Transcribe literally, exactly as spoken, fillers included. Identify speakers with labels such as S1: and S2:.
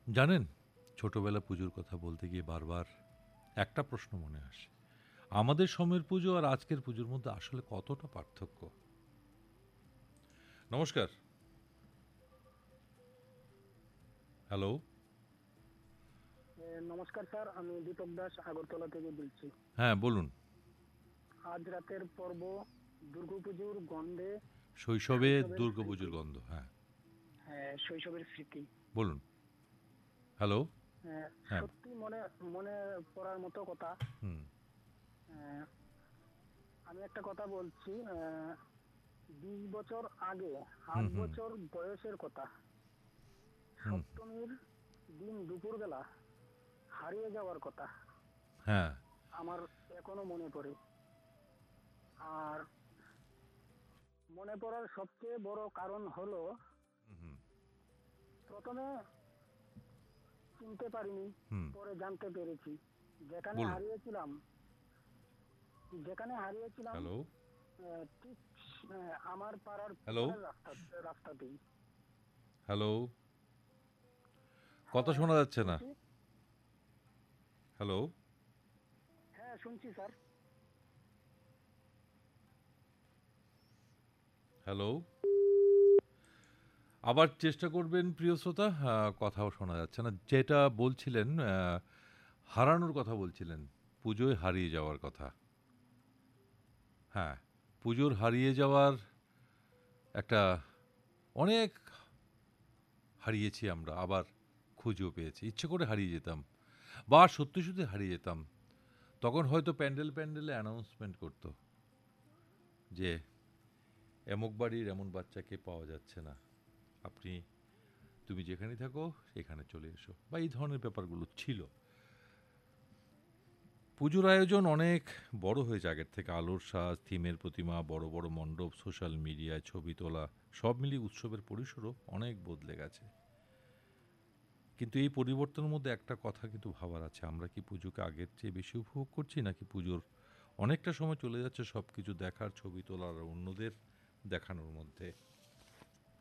S1: জানেন, ছোটবেলা পুজোর কথা বলতে গিয়ে বারবার একটা প্রশ্ন মনে আসে, আমাদের সময়ের পুজো আর আজকের পুজোর মধ্যে আসলে কতটা পার্থক্য। নমস্কার। হ্যালো।
S2: এ, নমস্কার স্যার, আমি দীপক দাস আগরতলা থেকে বলছি।
S1: হ্যাঁ, বলুন।
S2: আজ রাতের পর্ব দুর্গাপুজোর গন্ধে
S1: শৈশবে
S2: শৈশবের
S1: দুর্গাপুজোর
S2: স্মৃতি।
S1: গন্ধ, হ্যাঁ।
S2: হ্যাঁ, শৈশবের স্মৃতি।
S1: বলুন। হ্যালো।
S2: হ্যাঁ,
S1: হ্যাঁ।
S2: সত্যি মনে মনে পড়ার মতো কথা।
S1: হুম।
S2: আহ, আমি একটা কথা বলছি। আহ, বিশ বছর আগে,
S1: হুম।
S2: আট
S1: হুম।
S2: বছর বয়সের কথা।
S1: হুম।
S2: সপ্তমীর দিন দুপুরবেলা হারিয়ে যাওয়ার কথা
S1: হ্যাঁ।
S2: আমার এখনো মনে পড়ে। আর মনে পড়ার সবচেয়ে বড় কারণ হলো,
S1: হুম।
S2: প্রথমে চিনতে পারিনি,
S1: হুম।
S2: পরে জানতে পেরেছি। যেখানে
S1: বলুন।
S2: হারিয়েছিলাম যেখানে হারিয়েছিলাম
S1: হ্যালো।
S2: আহ, ঠিক আহ, আমার পাড়ার
S1: হ্যালো।
S2: পিছনের রাস্তা রাস্তাতেই।
S1: হ্যালো। কথা
S2: হ্যাঁ,
S1: শোনা যাচ্ছে না।
S2: শুনছি।
S1: হ্যালো।
S2: হ্যাঁ, শুনছি স্যার।
S1: হ্যালো। আবার চেষ্টা করবেন প্রিয় শ্রোতা। আহ, কথাও শোনা যাচ্ছে না। যেটা বলছিলেন, আহ, হারানোর কথা বলছিলেন, পুজোয় হারিয়ে যাওয়ার কথা। হ্যাঁ, পুজোর হারিয়ে যাওয়ার একটা অনেক হারিয়েছি আমরা, আবার খুঁজেও পেয়েছি। ইচ্ছে করে হারিয়ে যেতাম বা সত্যি সত্যি হারিয়ে যেতাম। তখন হয়তো প্যান্ডেল প্যান্ডেলে অ্যানাউন্সমেন্ট করতো যে এমক বাড়ির এমন বাচ্চাকে পাওয়া যাচ্ছে না, আপনি তুমি যেখানেই থাকো সেখানে চলে এসো, বা এই ধরনের ব্যাপারগুলো ছিল। পুজোর আয়োজন অনেক বড় হয়েছে আগের থেকে। আলোর সাজ, থিমের প্রতিমা, বড় বড় মণ্ডপ, সোশ্যাল মিডিয়ায় ছবি তোলা, সব মিলিয়ে উৎসবের পরিসরও অনেক বদলে গেছে। কিন্তু এই পরিবর্তনের মধ্যে একটা কথা কিন্তু ভাবার আছে, আমরা কি পুজোকে আগের চেয়ে বেশি উপভোগ করছি, নাকি পুজোর অনেকটা সময় চলে যাচ্ছে সব কিছু দেখার, ছবি তোলার আর অন্যদের দেখানোর মধ্যে।